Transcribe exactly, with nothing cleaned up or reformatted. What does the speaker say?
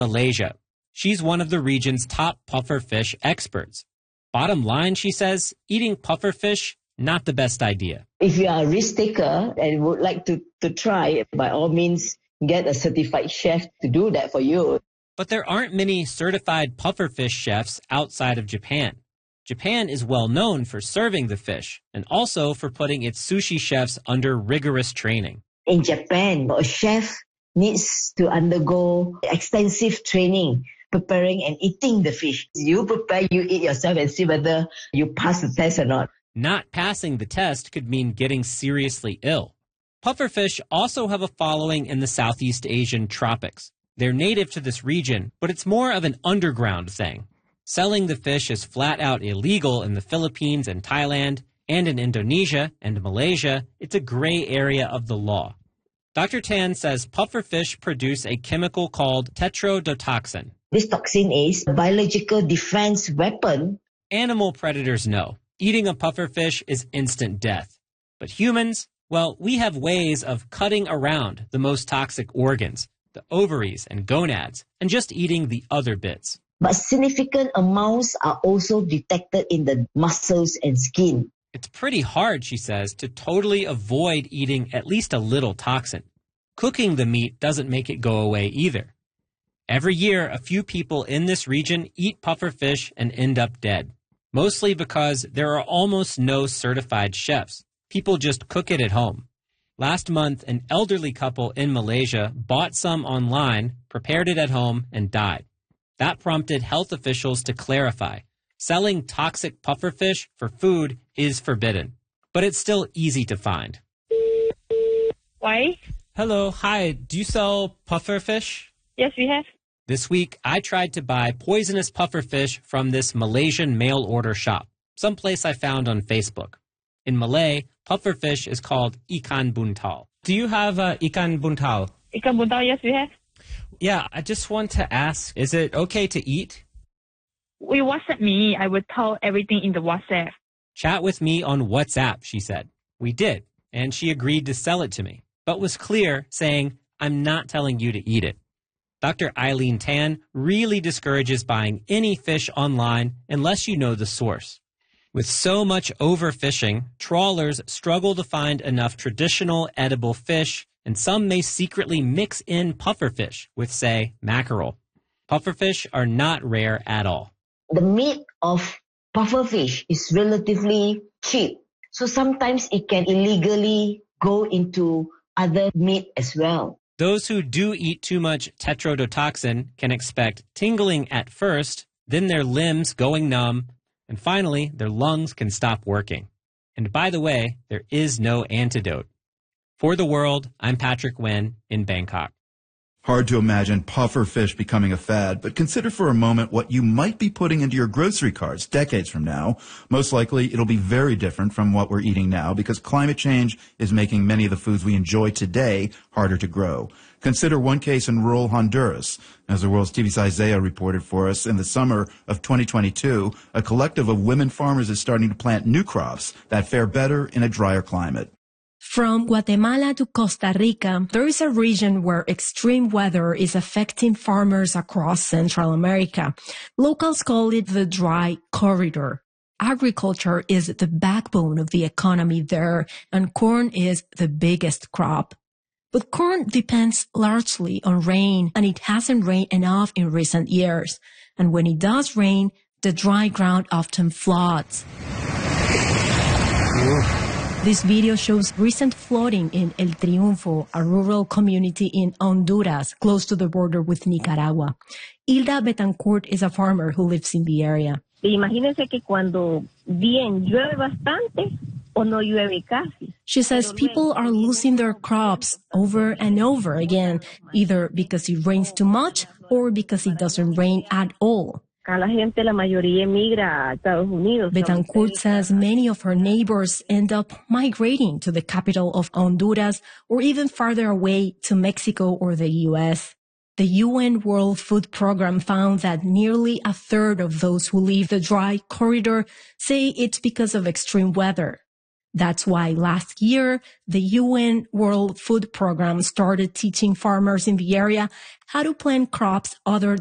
Malaysia. She's one of the region's top pufferfish experts. Bottom line, she says, eating pufferfish, not the best idea. If you are a risk taker and would like to, to try, by all means, get a certified chef to do that for you. But there aren't many certified pufferfish chefs outside of Japan. Japan is well known for serving the fish and also for putting its sushi chefs under rigorous training. In Japan, a chef needs to undergo extensive training, preparing and eating the fish. You prepare, you eat yourself and see whether you pass the test or not. Not passing the test could mean getting seriously ill. Pufferfish also have a following in the Southeast Asian tropics. They're native to this region, but it's more of an underground thing. Selling the fish is flat out illegal in the Philippines and Thailand, and in Indonesia and Malaysia, it's a gray area of the law. Doctor Tan says pufferfish produce a chemical called tetrodotoxin. This toxin is a biological defense weapon. Animal predators know eating a pufferfish is instant death. But humans, well, we have ways of cutting around the most toxic organs, the ovaries and gonads, and just eating the other bits. But significant amounts are also detected in the muscles and skin. It's pretty hard, she says, to totally avoid eating at least a little toxin. Cooking the meat doesn't make it go away either. Every year, a few people in this region eat pufferfish and end up dead, mostly because there are almost no certified chefs. People just cook it at home. Last month, an elderly couple in Malaysia bought some online, prepared it at home, and died. That prompted health officials to clarify. Selling toxic pufferfish for food is forbidden, but it's still easy to find. Why? Hello, hi, do you sell pufferfish? Yes, we have. This week, I tried to buy poisonous pufferfish from this Malaysian mail-order shop, someplace I found on Facebook. In Malay, pufferfish is called ikan buntal. Do you have uh, ikan buntal? Ikan buntal, yes, we have. Yeah, I just want to ask, is it okay to eat? We WhatsApp me. I will tell everything in the WhatsApp. Chat with me on WhatsApp, she said. We did, and she agreed to sell it to me, but was clear, saying, I'm not telling you to eat it. Doctor Eileen Tan really discourages buying any fish online unless you know the source. With so much overfishing, trawlers struggle to find enough traditional edible fish, and some may secretly mix in pufferfish with, say, mackerel. Pufferfish are not rare at all. The meat of pufferfish is relatively cheap, so sometimes it can illegally go into other meat as well. Those who do eat too much tetrodotoxin can expect tingling at first, then their limbs going numb, and finally their lungs can stop working. And by the way, there is no antidote. For The World, I'm Patrick Nguyen in Bangkok. Hard to imagine puffer fish becoming a fad, but consider for a moment what you might be putting into your grocery carts decades from now. Most likely, it'll be very different from what we're eating now because climate change is making many of the foods we enjoy today harder to grow. Consider one case in rural Honduras. As the world's T V's Isaiah reported for us, in the summer of twenty twenty-two, a collective of women farmers is starting to plant new crops that fare better in a drier climate. From Guatemala to Costa Rica, there is a region where extreme weather is affecting farmers across Central America. Locals call it the dry corridor. Agriculture is the backbone of the economy there, and corn is the biggest crop. But corn depends largely on rain, and it hasn't rained enough in recent years. And when it does rain, the dry ground often floods. This video shows recent flooding in El Triunfo, a rural community in Honduras, close to the border with Nicaragua. Hilda Betancourt is a farmer who lives in the area. Imagínense que cuando bien llueve bastante o no llueve casi. She says people are losing their crops over and over again, either because it rains too much or because it doesn't rain at all. La gente, la mayoría emigra a Estados Unidos. Betancourt says many of her neighbors end up migrating to the capital of Honduras or even farther away to Mexico or the U S. The U N World Food Program found that nearly a third of those who leave the dry corridor say it's because of extreme weather. That's why last year, the U N World Food Program started teaching farmers in the area how to plant crops other